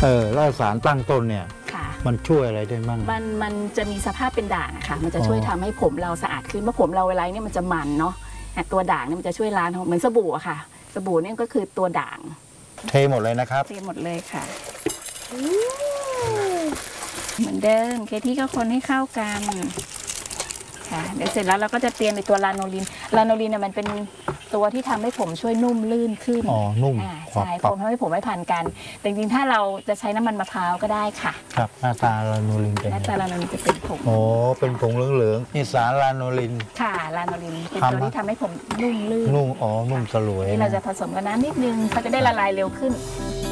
แล้วสารตั้งต้นเนี่ยมันช่วยอะไรได้บ้างมันจะมีสภาพเป็นด่างอะค่ะมันจะช่วยทำให้ผมเราสะอาดขึ้นเพราะผมเราเวลาเนี่ยมันจะมันเนาะตัวด่างเนี่ยมันจะช่วยล้างเหมือนสบู่อะค่ะสบู่เนี่ยก็คือตัวด่างเทหมดเลยนะครับเทหมดเลยค่ะเหมือนเดิมเคที่ก็คนให้เข้ากันค่ะเดี๋ยวเสร็จแล้วเราก็จะเตรียมในตัวลาโนลินเนี่ยมันเป็นตัวที่ทำให้ผมช่วยนุ่มลื่นขึ้นนุ่มใช่ผมทำให้ผมไม่พันกันแต่จริงๆถ้าเราจะใช้น้ำมันมะพร้าวก็ได้ค่ะครับหน้าตาลาโนลินเป็นหน้าตาลาโนลินจะเป็นผงเป็นผงเหลืองๆนี่สารลาโนลินค่ะลาโนลินเป็นตัวที่ทำให้ผมนุ่มลื่นนุ่มสลวยที่เราจะผสมกันน้ำนิดนึงเขาจะได้ละลายเร็วขึ้น